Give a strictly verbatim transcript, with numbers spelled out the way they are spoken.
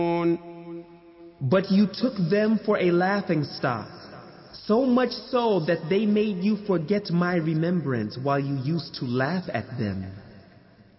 But you took them for a laughingstock, so much so that they made you forget my remembrance while you used to laugh at them.